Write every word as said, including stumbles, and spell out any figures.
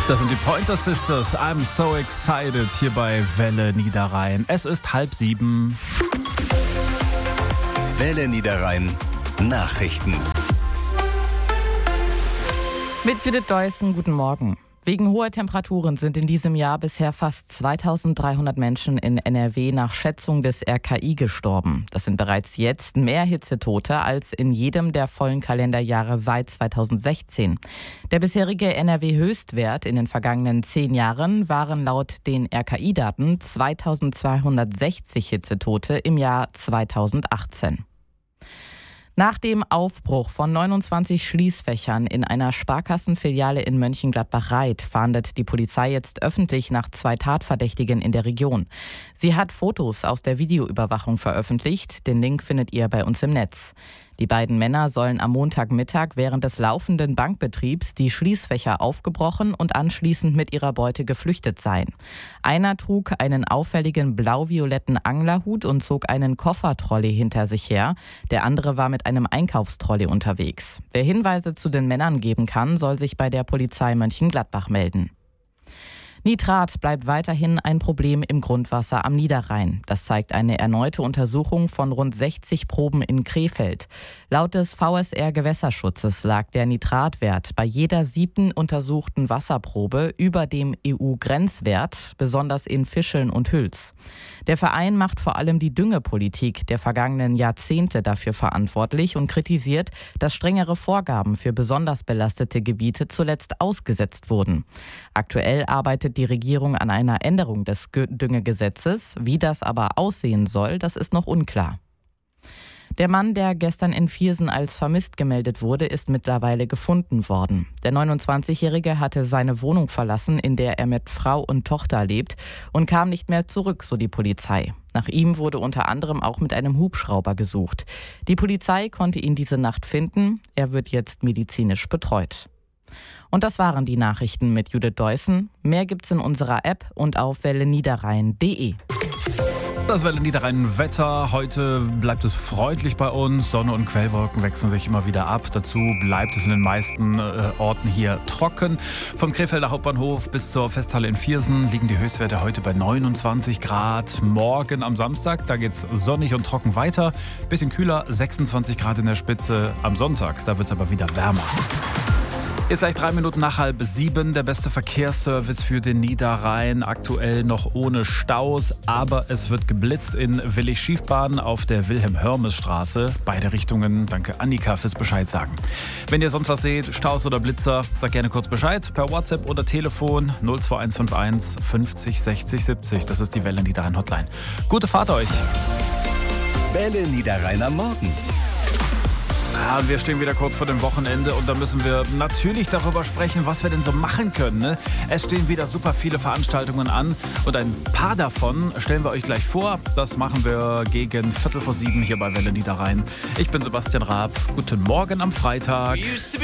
Das sind die Pointer Sisters. I'm so excited hier bei Welle Niederrhein. Es ist halb sieben. Welle Niederrhein Nachrichten. Mit Judith Deussen, guten Morgen. Wegen hoher Temperaturen sind in diesem Jahr bisher fast zweitausenddreihundert Menschen in N R W nach Schätzung des R K I gestorben. Das sind bereits jetzt mehr Hitzetote als in jedem der vollen Kalenderjahre seit zweitausendsechzehn. Der bisherige N R W-Höchstwert in den vergangenen zehn Jahren waren laut den R K I-Daten zweitausendzweihundertsechzig Hitzetote im Jahr zweitausendachtzehn. Nach dem Aufbruch von neunundzwanzig Schließfächern in einer Sparkassenfiliale in Mönchengladbach-Reith fahndet die Polizei jetzt öffentlich nach zwei Tatverdächtigen in der Region. Sie hat Fotos aus der Videoüberwachung veröffentlicht. Den Link findet ihr bei uns im Netz. Die beiden Männer sollen am Montagmittag während des laufenden Bankbetriebs die Schließfächer aufgebrochen und anschließend mit ihrer Beute geflüchtet sein. Einer trug einen auffälligen blau-violetten Anglerhut und zog einen Koffertrolley hinter sich her. Der andere war mit einem Einkaufstrolley unterwegs. Wer Hinweise zu den Männern geben kann, soll sich bei der Polizei Mönchengladbach melden. Nitrat bleibt weiterhin ein Problem im Grundwasser am Niederrhein. Das zeigt eine erneute Untersuchung von rund sechzig Proben in Krefeld. Laut des V S R-Gewässerschutzes lag der Nitratwert bei jeder siebten untersuchten Wasserprobe über dem E U-Grenzwert, besonders in Fischeln und Hüls. Der Verein macht vor allem die Düngepolitik der vergangenen Jahrzehnte dafür verantwortlich und kritisiert, dass strengere Vorgaben für besonders belastete Gebiete zuletzt ausgesetzt wurden. Aktuell arbeitet die Regierung an einer Änderung des Düngegesetzes. Wie das aber aussehen soll, das ist noch unklar. Der Mann, der gestern in Viersen als vermisst gemeldet wurde, ist mittlerweile gefunden worden. Der neunundzwanzigjährige hatte seine Wohnung verlassen, in der er mit Frau und Tochter lebt, und kam nicht mehr zurück, so die Polizei. Nach ihm wurde unter anderem auch mit einem Hubschrauber gesucht. Die Polizei konnte ihn diese Nacht finden. Er wird jetzt medizinisch betreut. Und das waren die Nachrichten mit Judith Deussen. Mehr gibt's in unserer App und auf welle niederrhein punkt de. Das Welle Niederrhein Wetter. Heute bleibt es freundlich bei uns. Sonne und Quellwolken wechseln sich immer wieder ab. Dazu bleibt es in den meisten äh, Orten hier trocken. Vom Krefelder Hauptbahnhof bis zur Festhalle in Viersen liegen die Höchstwerte heute bei neunundzwanzig Grad. Morgen am Samstag, da geht's sonnig und trocken weiter. Bisschen kühler, sechsundzwanzig Grad in der Spitze. Am Sonntag, da wird's aber wieder wärmer. Jetzt gleich drei Minuten nach halb sieben. Der beste Verkehrsservice für den Niederrhein. Aktuell noch ohne Staus, aber es wird geblitzt in Willig-Schiefbahn auf der Wilhelm-Hörmes-Straße. Beide Richtungen. Danke Annika fürs Bescheid sagen. Wenn ihr sonst was seht, Staus oder Blitzer, sagt gerne kurz Bescheid. Per WhatsApp oder Telefon null zwei eins fünf eins fünfzig sechzig siebzig. Das ist die Welle Niederrhein Hotline. Gute Fahrt euch. Welle Niederrhein am Morgen. Ja, wir stehen wieder kurz vor dem Wochenende und da müssen wir natürlich darüber sprechen, was wir denn so machen können. Ne? Es stehen wieder super viele Veranstaltungen an und ein paar davon stellen wir euch gleich vor. Das machen wir gegen Viertel vor sieben hier bei Welle Niederrhein. Ich bin Sebastian Raab. Guten Morgen am Freitag.